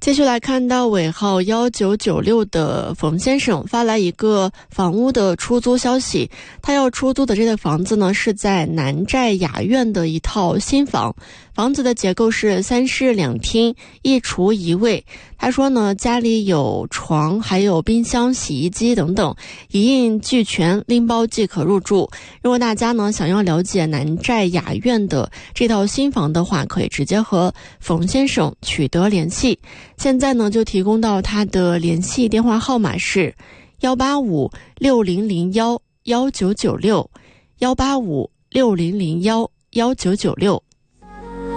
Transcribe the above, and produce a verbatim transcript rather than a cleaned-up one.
继续来看到尾号一九九六的冯先生发来一个房屋的出租消息，他要出租的这个房子呢是在南寨雅苑的一套新房，房子的结构是三室两厅一厨一卫。他说呢，家里有床还有冰箱洗衣机等等，一应俱全，拎包即可入住。如果大家呢想要了解南寨雅苑的这套新房的话，可以直接和冯先生取得联系。现在呢就提供到他的联系电话号码是一八五六零零一一九九六 一八五六零零一一九九六。